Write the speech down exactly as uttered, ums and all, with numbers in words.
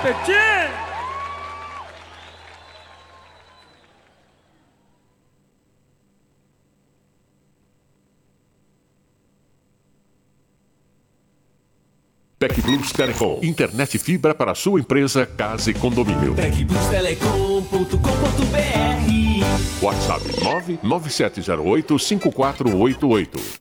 Tchê! TecBlus Telecom. Internet fibra para sua empresa, casa e condomínio. tec blus telecom ponto com ponto b r. WhatsApp nove nove sete zero oito cinco quatro oito oito.